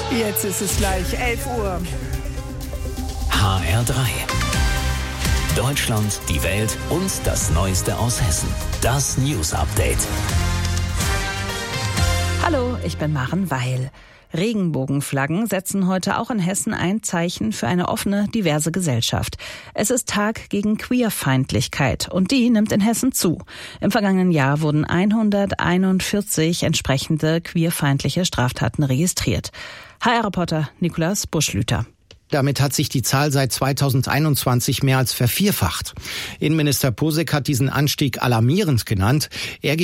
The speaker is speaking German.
Jetzt ist es gleich 11 Uhr. HR3. Deutschland, die Welt und das Neueste aus Hessen. Das News Update. Hallo, ich bin Maren Weil. Regenbogenflaggen setzen heute auch in Hessen ein Zeichen für eine offene, diverse Gesellschaft. Es ist Tag gegen Queerfeindlichkeit und die nimmt in Hessen zu. Im vergangenen Jahr wurden 141 entsprechende queerfeindliche Straftaten registriert. HR-Reporter Nikolaus Buschlüter. Damit hat sich die Zahl seit 2021 mehr als vervierfacht. Innenminister Posek hat diesen Anstieg alarmierend genannt. Er